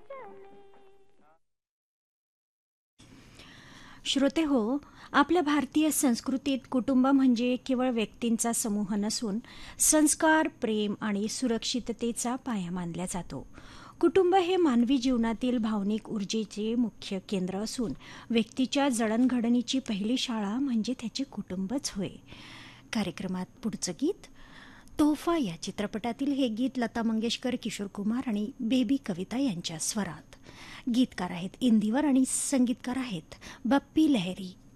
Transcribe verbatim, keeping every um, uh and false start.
श्रोते हो, आपल्या भारतीय संस्कृतीत कुटुंब म्हणजे केवळ व्यक्तींचा समूह नसून संस्कार, प्रेम आणि सुरक्षिततेचा पाया मानला जातो. कुटुंब हे मानवी जीवनातील भावनिक ऊर्जेचे मुख्य केंद्र असून व्यक्तीच्या जडणघडणीची पहिली शाळा म्हणजे त्याचे कुटुंबच होय. कार्यक्रमात पुढचं गीत तोहफा या चित्रपटातील हे गीत लता मंगेशकर, किशोर कुमार आणि बेबी कविता यांच्या स्वरात. गीतकार आहेत इंदिवर आणि संगीतकार आहेत बप्पी लहरी.